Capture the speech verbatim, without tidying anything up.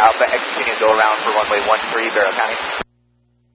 Alpha, continue to go around for runway one three, Barrow County.